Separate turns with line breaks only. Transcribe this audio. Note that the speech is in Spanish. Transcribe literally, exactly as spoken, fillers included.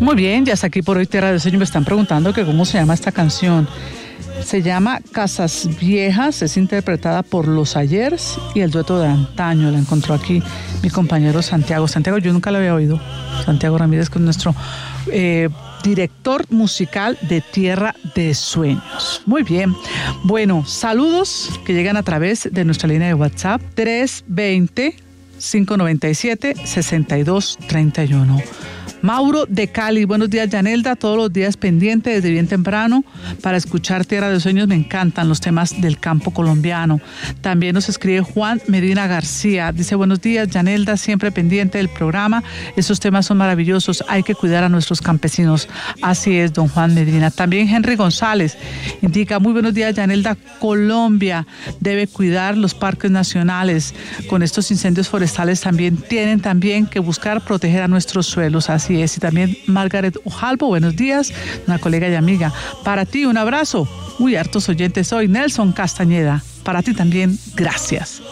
Muy bien, ya está aquí por hoy Tierra de Sueños. Me están preguntando que cómo se llama esta canción. Se llama Casas Viejas, es interpretada por Los Ayers y el dueto de antaño. La encontró aquí mi compañero Santiago. Santiago, yo nunca la había oído. Santiago Ramírez, que es nuestro eh, director musical de Tierra de Sueños. Muy bien. Bueno, saludos que llegan a través de nuestra línea de WhatsApp tres veinte, cinco noventa y siete, sesenta y dos treinta y uno. Mauro de Cali, buenos días Yanelda, todos los días pendiente desde bien temprano para escuchar Tierra de Sueños, me encantan los temas del campo colombiano. También nos escribe Juan Medina García, dice buenos días Yanelda, siempre pendiente del programa, esos temas son maravillosos, hay que cuidar a nuestros campesinos. Así es, don Juan Medina. También Henry González indica muy buenos días Yanelda, Colombia debe cuidar los parques nacionales, con estos incendios forestales también tienen también que buscar proteger a nuestros suelos. Así es, y también Margaret Ojalvo, buenos días, una colega y amiga. Para ti, un abrazo. Uy, hartos oyentes hoy. Nelson Castañeda, para ti también, gracias.